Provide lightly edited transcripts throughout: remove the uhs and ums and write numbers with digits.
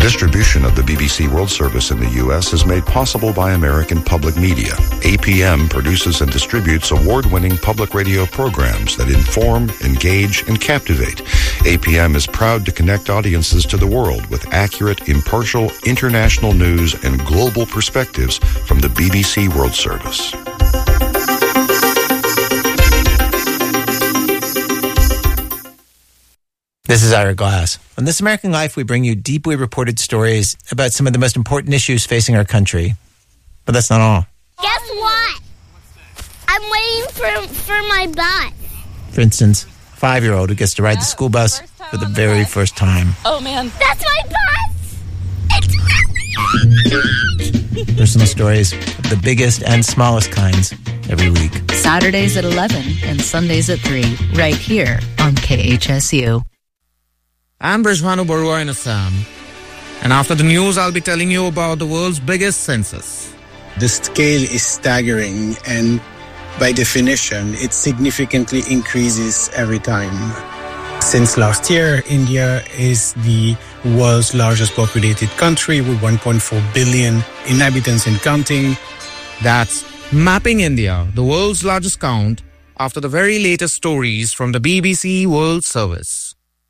Distribution of the BBC World Service in the U.S. is made possible by American Public Media. APM produces and distributes award-winning public radio programs that inform, engage, and captivate. APM is proud to connect audiences to the world with accurate, impartial, international news and global perspectives from the BBC World Service. This is Ira Glass. On This American Life, we bring you deeply reported stories about some of the most important issues facing our country. But that's not all. Guess what? I'm waiting for my bus. For instance, a 5-year-old who gets to ride the school bus for the very first time. Oh, man. That's my bus! It's really Personal stories of the biggest and smallest kinds every week. Saturdays at 11 and Sundays at 3, right here on KHSU. I'm Brijvanu Barua in Assam, and after the news I'll be telling you about the world's biggest census. The scale is staggering, and by definition, it significantly increases every time. Since last year, India is the world's largest populated country with 1.4 billion inhabitants and counting. That's Mapping India, the world's largest count, after the very latest stories from the BBC World Service.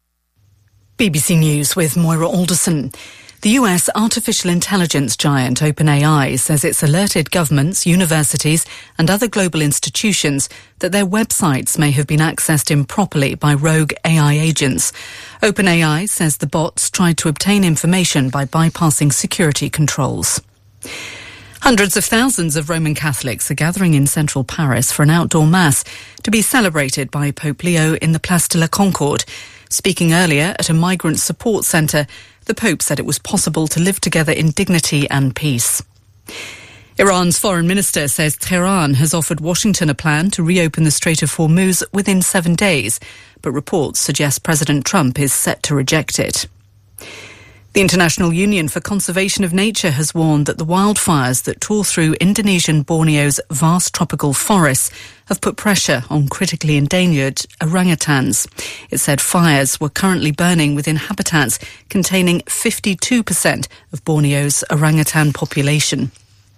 BBC News with Moira Alderson. The US artificial intelligence giant OpenAI says it's alerted governments, universities and other global institutions that their websites may have been accessed improperly by rogue AI agents. OpenAI says the bots tried to obtain information by bypassing security controls. Hundreds of thousands of Roman Catholics are gathering in central Paris for an outdoor mass to be celebrated by Pope Leo in the Place de la Concorde. Speaking earlier at a migrant support centre, the Pope said it was possible to live together in dignity and peace. Iran's foreign minister says Tehran has offered Washington a plan to reopen the Strait of Hormuz within 7 days, but reports suggest President Trump is set to reject it. The International Union for Conservation of Nature has warned that the wildfires that tore through Indonesian Borneo's vast tropical forests have put pressure on critically endangered orangutans. It said fires were currently burning within habitats containing 52% of Borneo's orangutan population.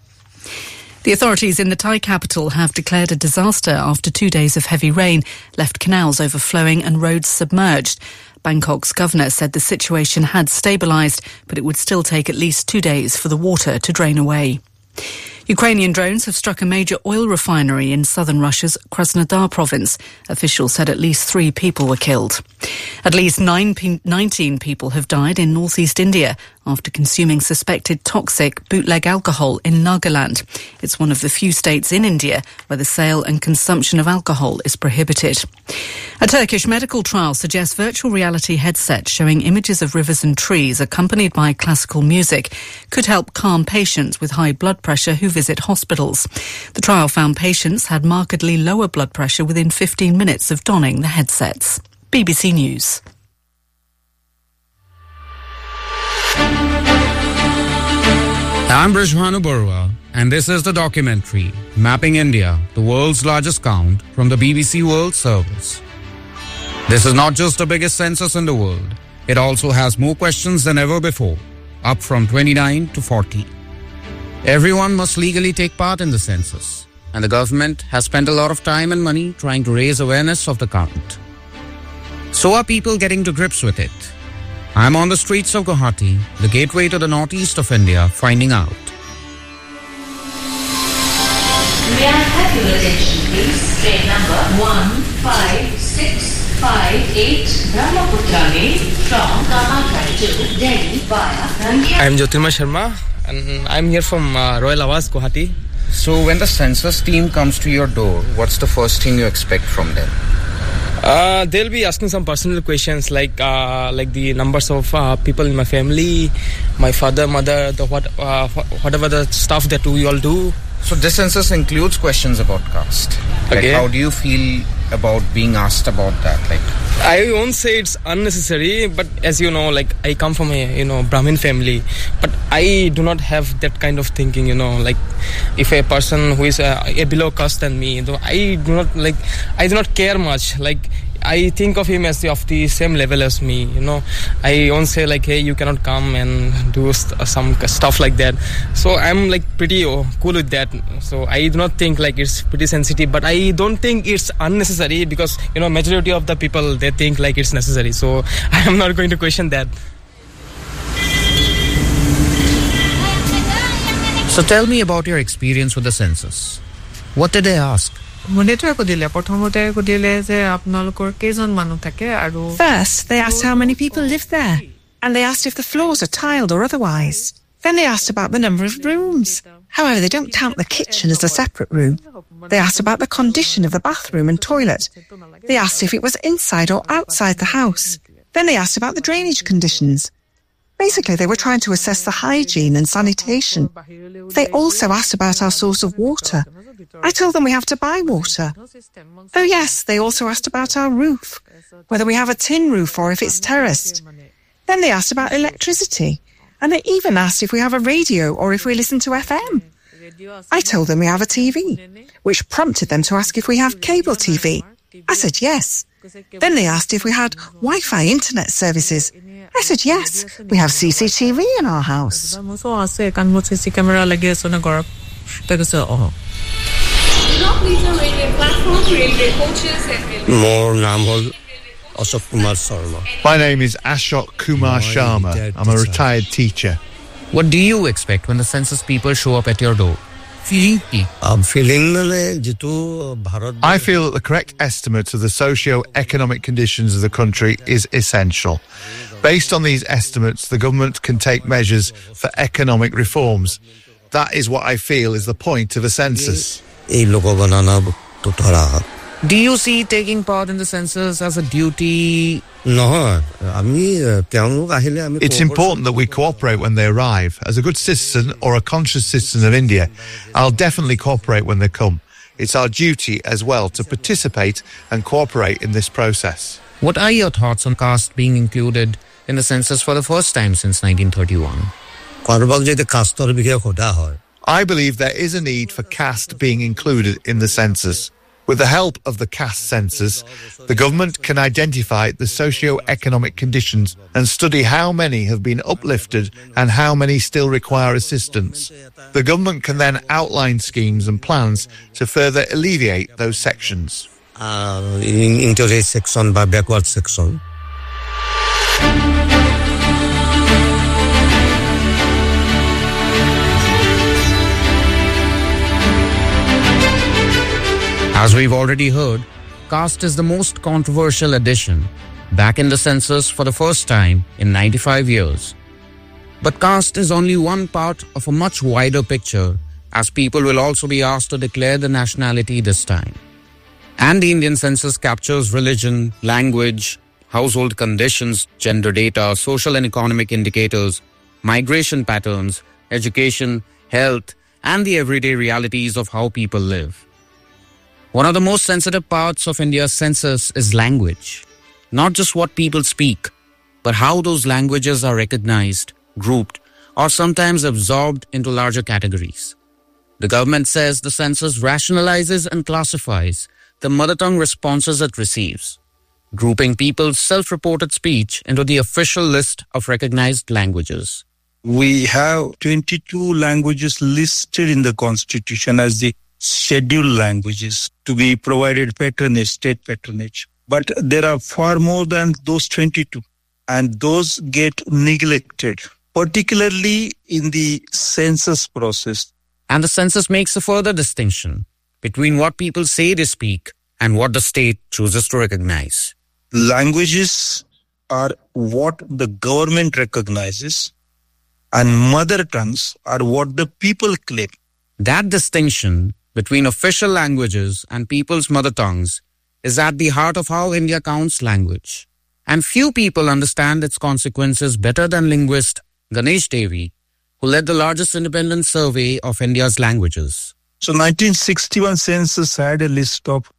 The authorities in the Thai capital have declared a disaster after 2 days of heavy rain left canals overflowing and roads submerged. Bangkok's governor said the situation had stabilised, but it would still take at least 2 days for the water to drain away. Ukrainian drones have struck a major oil refinery in southern Russia's Krasnodar province. Officials said at least 3 people were killed. At least 19 people have died in northeast India after consuming suspected toxic bootleg alcohol in Nagaland. It's one of the few states in India where the sale and consumption of alcohol is prohibited. A Turkish medical trial suggests virtual reality headsets showing images of rivers and trees accompanied by classical music could help calm patients with high blood pressure who visit hospitals. The trial found patients had markedly lower blood pressure within 15 minutes of donning the headsets. BBC News. I'm Brijvanu Barua, and this is the documentary, Mapping India, the world's largest count, from the BBC World Service. This is not just the biggest census in the world. It also has more questions than ever before, up from 29 to 40. Everyone must legally take part in the census, and the government has spent a lot of time and money trying to raise awareness of the count. So are people getting to grips with it. I'm on the streets of Guwahati, the gateway to the northeast of India, finding out. May I have your attention, please? Train number 15658 Brahmaputra Mail from Kamakar to Delhi via Rangia. I'm Jyotirma Sharma and I'm here from Royal Awaz, Guwahati. So when the census team comes to your door, what's the first thing you expect from them? They'll be asking some personal questions like the numbers of people in my family, my father, mother, whatever the stuff that we all do. So this census includes questions about caste. Okay. How do you feel about being asked about that? I won't say it's unnecessary, but as you know, I come from a Brahmin family, but I do not have that kind of thinking. If a person who is a below caste than me, I do not care much. I think of him as of the same level as me, you know. I won't say like, hey, you cannot come and do some stuff like that. So I'm like pretty cool with that. So I do not think like it's pretty sensitive, but I don't think it's unnecessary because, you know, majority of the people, they think like it's necessary. So I am not going to question that. So tell me about your experience with the census. What did they ask? First, they asked how many people live there, and they asked if the floors are tiled or otherwise. Then they asked about the number of rooms. However, they don't count the kitchen as a separate room. They asked about the condition of the bathroom and toilet. They asked if it was inside or outside the house. Then they asked about the drainage conditions. Basically, they were trying to assess the hygiene and sanitation. They also asked about our source of water. I told them we have to buy water. Oh yes, they also asked about our roof, whether we have a tin roof or if it's terraced. Then they asked about electricity, and they even asked if we have a radio or if we listen to FM. I told them we have a TV, which prompted them to ask if we have cable TV. I said yes. Then they asked if we had Wi-Fi internet services. I said yes, we have CCTV in our house. My name is Ashok Kumar Sharma. I'm a retired teacher. What do you expect when the census people show up at your door? I feel that the correct estimate of the socio-economic conditions of the country is essential. Based on these estimates, the government can take measures for economic reforms. That is what I feel is the point of a census. Do you see taking part in the census as a duty? No. It's important that we cooperate when they arrive. As a good citizen or a conscious citizen of India, I'll definitely cooperate when they come. It's our duty as well to participate and cooperate in this process. What are your thoughts on caste being included in the census for the first time since 1931? I believe there is a need for caste being included in the census. With the help of the caste census, the government can identify the socio-economic conditions and study how many have been uplifted and how many still require assistance. The government can then outline schemes and plans to further alleviate those sections. Interest section by backward section. As we've already heard, caste is the most controversial addition back in the census for the first time in 95 years. But caste is only one part of a much wider picture, as people will also be asked to declare the nationality this time. And the Indian census captures religion, language, household conditions, gender data, social and economic indicators, migration patterns, education, health, and the everyday realities of how people live. One of the most sensitive parts of India's census is language. Not just what people speak, but how those languages are recognized, grouped, or sometimes absorbed into larger categories. The government says the census rationalizes and classifies the mother tongue responses it receives, grouping people's self-reported speech into the official list of recognized languages. We have 22 languages listed in the Constitution as the scheduled languages to be provided patronage, state patronage. But there are far more than those 22, and those get neglected, particularly in the census process. And the census makes a further distinction between what people say they speak and what the state chooses to recognize. Languages are what the government recognizes, and mother tongues are what the people claim. That distinction between official languages and people's mother tongues is at the heart of how India counts language. And few people understand its consequences better than linguist Ganesh Devi, who led the largest independent survey of India's languages. So 1961 census had a list of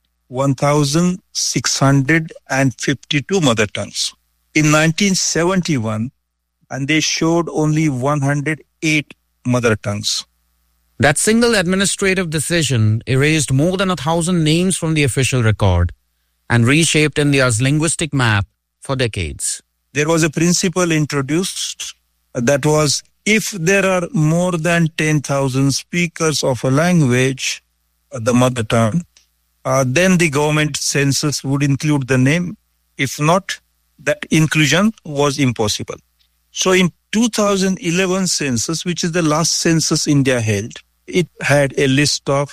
1,652 mother tongues. In 1971, and they showed only 108 mother tongues. That single administrative decision erased more than 1,000 names from the official record and reshaped India's linguistic map for decades. There was a principle introduced that was, if there are more than 10,000 speakers of a language, the mother tongue, then the government census would include the name. If not, that inclusion was impossible. So in 2011 census, which is the last census India held, it had a list of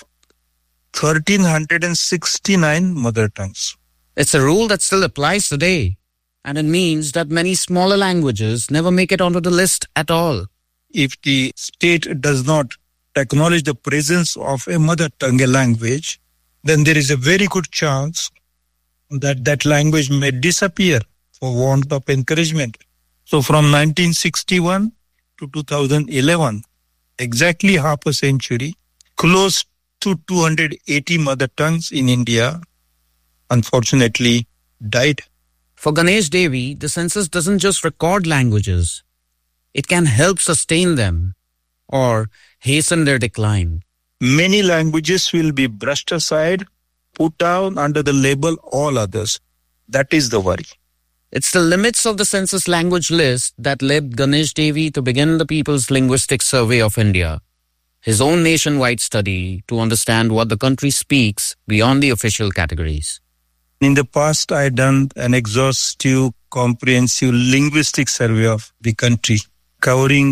1,369 mother tongues. It's a rule that still applies today, and it means that many smaller languages never make it onto the list at all. If the state does not acknowledge the presence of a mother tongue, a language, then there is a very good chance that that language may disappear for want of encouragement. So from 1961 to 2011, exactly half a century, close to 280 mother tongues in India, unfortunately, died. For Ganesh Devi, the census doesn't just record languages. It can help sustain them or hasten their decline. Many languages will be brushed aside, put down under the label all others. That is the worry. It's the limits of the census language list that led Ganesh Devi to begin the People's Linguistic Survey of India, his own nationwide study to understand what the country speaks beyond the official categories. In the past, I had done an exhaustive, comprehensive linguistic survey of the country, covering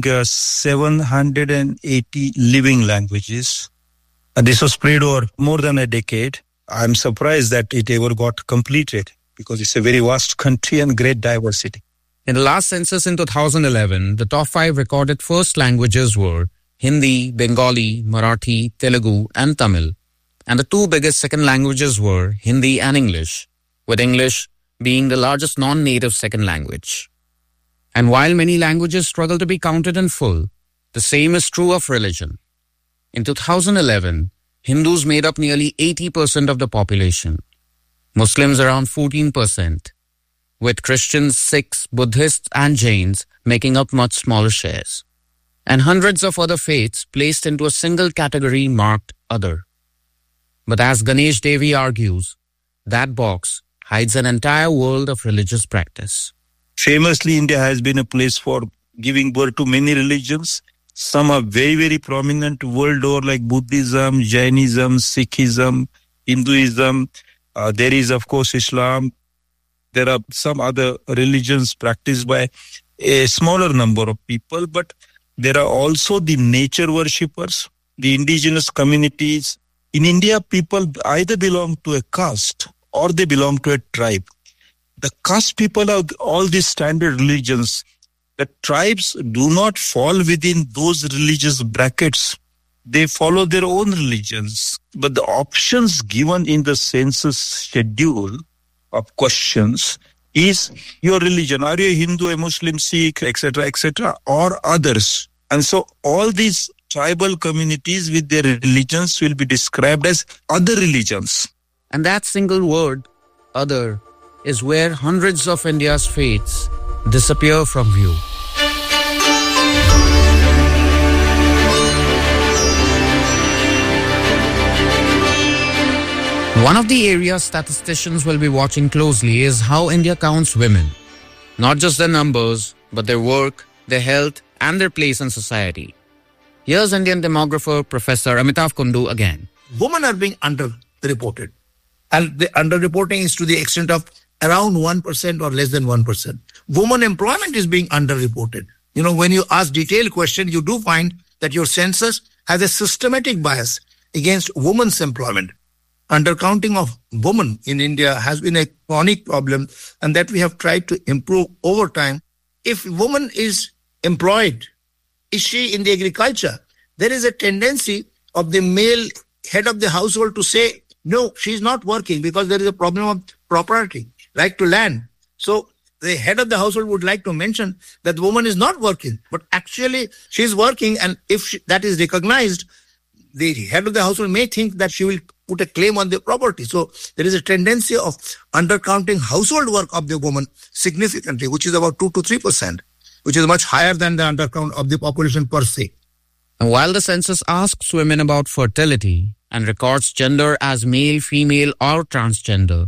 780 living languages. This was spread over more than a decade. I'm surprised that it ever got completed, because it's a very vast country and great diversity. In the last census in 2011, the top 5 recorded first languages were Hindi, Bengali, Marathi, Telugu, and Tamil. And the 2 biggest second languages were Hindi and English, with English being the largest non-native second language. And while many languages struggle to be counted in full, the same is true of religion. In 2011, Hindus made up nearly 80% of the population, Muslims around 14%, with Christians, Sikhs, Buddhists, and Jains making up much smaller shares, and hundreds of other faiths placed into a single category marked Other. But as Ganesh Devi argues, that box hides an entire world of religious practice. Famously, India has been a place for giving birth to many religions. Some are very, very prominent world over, like Buddhism, Jainism, Sikhism, Hinduism. There is, of course, Islam. There are some other religions practiced by a smaller number of people, but there are also the nature worshippers, the indigenous communities. In India, people either belong to a caste or they belong to a tribe. The caste people have all these standard religions. The tribes do not fall within those religious brackets. They follow their own religions. But the options given in the census schedule of questions is your religion. Are you a Hindu, a Muslim, Sikh, etc., or others? And so all these tribal communities with their religions will be described as other religions. And that single word, other, is where hundreds of India's faiths disappear from view. One of the areas statisticians will be watching closely is how India counts women. Not just their numbers, but their work, their health, and their place in society. Here's Indian demographer Professor Amitav Kundu again. Women are being underreported. And the underreporting is to the extent of around 1% or less than 1%. Women employment is being underreported. You know, when you ask detailed questions, you do find that your census has a systematic bias against women's employment. Undercounting of women in India has been a chronic problem, and that we have tried to improve over time. If woman is employed, is she in the agriculture? There is a tendency of the male head of the household to say, no, she's not working because there is a problem of property, right to land. So the head of the household would like to mention that the woman is not working, but actually she's working, and if that is recognized, the head of the household may think that she will put a claim on the property. So there is a tendency of undercounting household work of the woman significantly, which is about 2 to 3%, which is much higher than the undercount of the population per se. And while the census asks women about fertility and records gender as male, female, or transgender,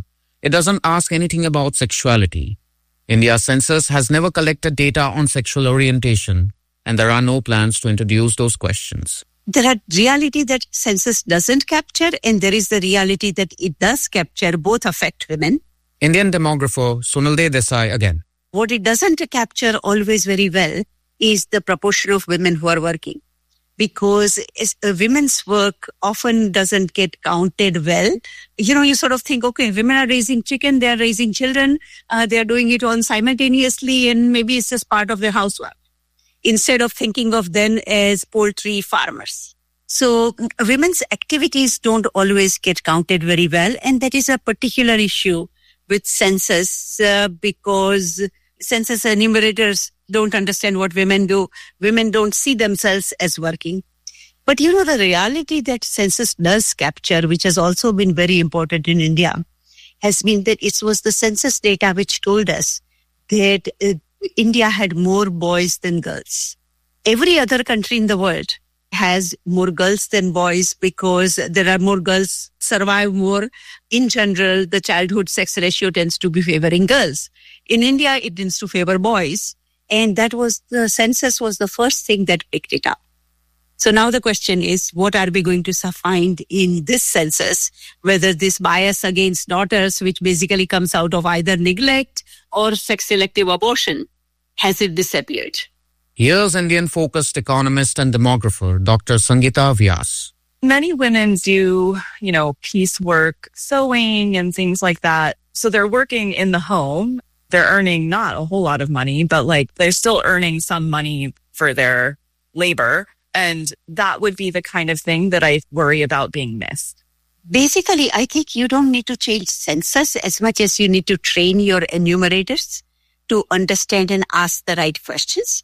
It doesn't ask anything about sexuality. India's census has never collected data on sexual orientation, and there are no plans to introduce those questions. There are reality that census doesn't capture, and there is the reality that it does capture. Both affect women. Indian demographer Sunil Desai again. What it doesn't capture always very well is the proportion of women who are working. Because women's work often doesn't get counted well. You sort of think, okay, women are raising chicken, they are raising children, they are doing it all simultaneously, and maybe it's just part of their housework, instead of thinking of them as poultry farmers. So women's activities don't always get counted very well, and that is a particular issue with census because census enumerators don't understand what women do. Women don't see themselves as working. But the reality that census does capture, which has also been very important in India, has been that it was the census data which told us that India had more boys than girls. Every other country in the world has more girls than boys because there are more girls survive more. In general, the childhood sex ratio tends to be favoring girls. In India, it tends to favor boys. And the census was the first thing that picked it up. So now the question is, what are we going to find in this census? Whether this bias against daughters, which basically comes out of either neglect or sex-selective abortion, has it disappeared? Here's Indian-focused economist and demographer Dr. Sangeeta Vyas. Many women do, piecework, sewing and things like that. So they're working in the home. They're earning not a whole lot of money, but they're still earning some money for their labor. And that would be the kind of thing that I worry about being missed. Basically, I think you don't need to change census as much as you need to train your enumerators to understand and ask the right questions.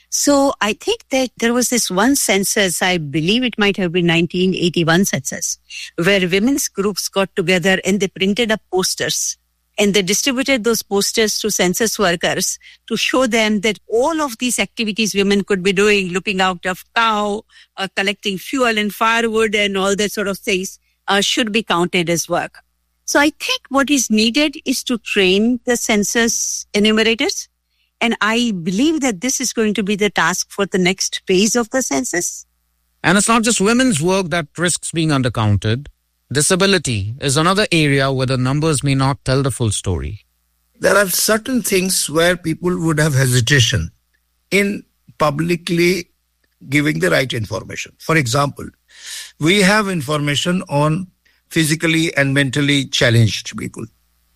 So I think that there was this one census, I believe it might have been 1981 census, where women's groups got together and they printed up posters. And they distributed those posters to census workers to show them that all of these activities women could be doing, looking out of cow, collecting fuel and firewood and all that sort of things, should be counted as work. So I think what is needed is to train the census enumerators. And I believe that this is going to be the task for the next phase of the census. And it's not just women's work that risks being undercounted. Disability is another area where the numbers may not tell the full story. There are certain things where people would have hesitation in publicly giving the right information. For example, we have information on physically and mentally challenged people.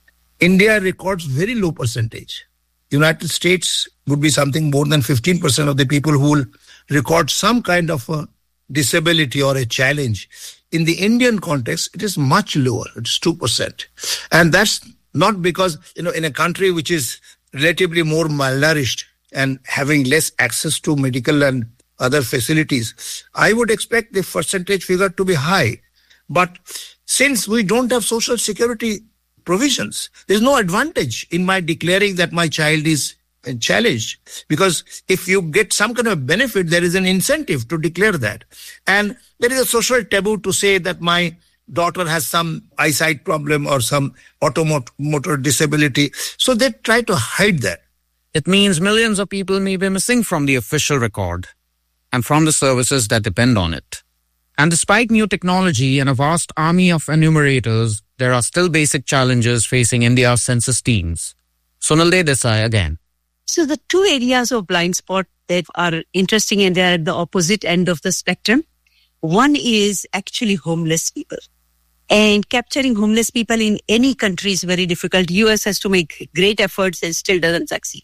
India records very low percentage. United States would be something more than 15% of the people who will record some kind of a disability or a challenge. In the Indian context, it is much lower. It's 2%. And that's not because, in a country which is relatively more malnourished and having less access to medical and other facilities, I would expect the percentage figure to be high. But since we don't have social security provisions, there's no advantage in my declaring that my child is challenged, because if you get some kind of benefit, there is an incentive to declare that. And there is a social taboo to say that my daughter has some eyesight problem or some automotor disability. So they try to hide that. It means millions of people may be missing from the official record and from the services that depend on it. And despite new technology and a vast army of enumerators, there are still basic challenges facing India's census teams. Sunil Desai again. So the two areas of blind spot that are interesting, and they're at the opposite end of the spectrum. One is actually homeless people. And capturing homeless people in any country is very difficult. US has to make great efforts and still doesn't succeed.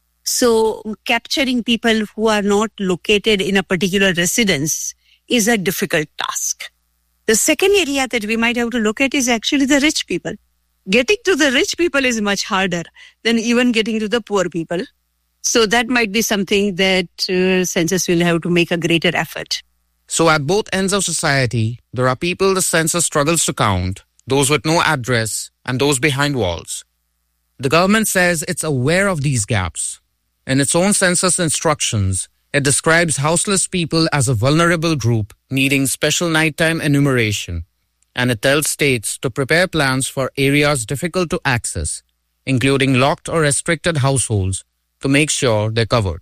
So capturing people who are not located in a particular residence is a difficult task. The second area that we might have to look at is actually the rich people. Getting to the rich people is much harder than even getting to the poor people. So that might be something that census will have to make a greater effort. So at both ends of society, there are people the census struggles to count, those with no address and those behind walls. The government says it's aware of these gaps. In its own census instructions, it describes houseless people as a vulnerable group needing special nighttime enumeration. and it tells states to prepare plans for areas difficult to access, including locked or restricted households, to make sure they're covered.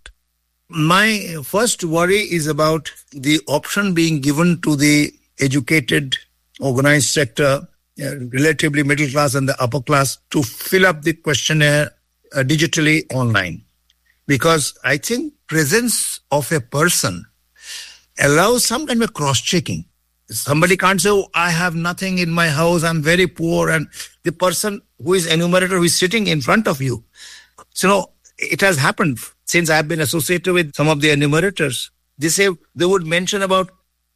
My first worry is about the option being given to the educated, organized sector, relatively middle class and the upper class, to fill up the questionnaire digitally online. Because I think presence of a person allows some kind of cross-checking. Somebody can't say, oh, I have nothing in my house, I'm very poor, and the person who is enumerator, who is sitting in front of you. So, it has happened since I've been associated with some of the enumerators. They say, they would mention about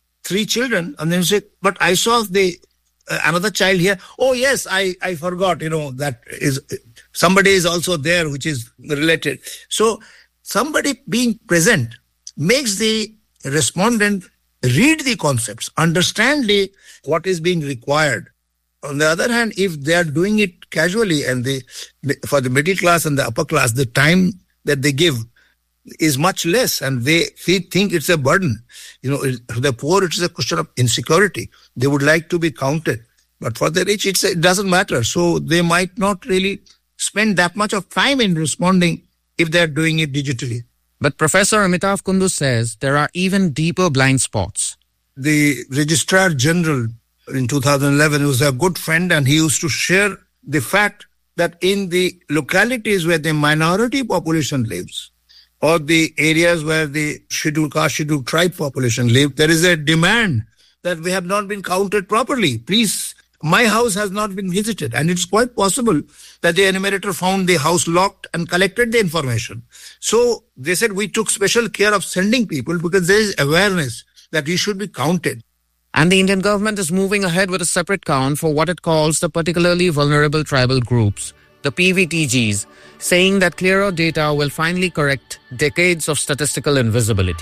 3 children, and then say, but I saw another child here. Oh, yes, I forgot, that is, somebody is also there, which is related. So, somebody being present makes the respondent read the concepts, understand what is being required. On the other hand, if they are doing it casually and for the middle class and the upper class, the time that they give is much less and they think it's a burden. For the poor, it's a question of insecurity. They would like to be counted. But for the rich, it doesn't matter. So they might not really spend that much of time in responding if they're doing it digitally. But Professor Amitav Kundu says there are even deeper blind spots. The Registrar General in 2011 was a good friend, and he used to share the fact that in the localities where the minority population lives, or the areas where the scheduled caste, scheduled tribe population live, there is a demand that we have not been counted properly. Please, my house has not been visited. And it's quite possible that the enumerator found the house locked and collected the information. So they said we took special care of sending people because there is awareness that we should be counted. And the Indian government is moving ahead with a separate count for what it calls the particularly vulnerable tribal groups, the PVTGs, saying that clearer data will finally correct decades of statistical invisibility.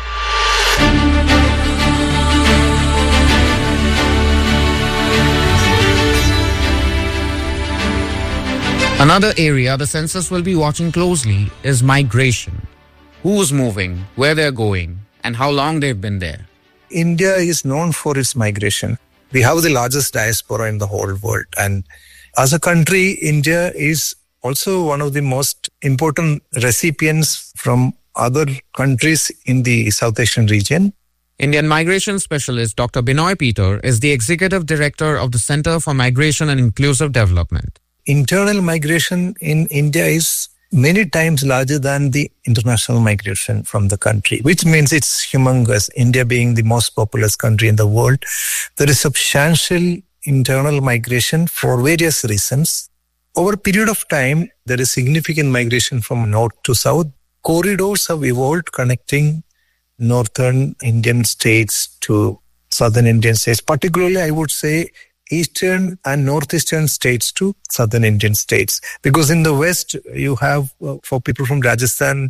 Another area the census will be watching closely is migration. Who's moving, where they're going, and how long they've been there. India is known for its migration. We have the largest diaspora in the whole world. And as a country, India is also one of the most important recipients from other countries in the South Asian region. Indian migration specialist Dr. Binoy Peter is the executive director of the Center for Migration and Inclusive Development. Internal migration in India is many times larger than the international migration from the country, which means it's humongous. India being the most populous country in the world, there is substantial internal migration for various reasons. Over a period of time, there is significant migration from north to south. Corridors have evolved connecting northern Indian states to southern Indian states, particularly I would say eastern and northeastern states to southern Indian states. Because in the west, you have, for people from Rajasthan,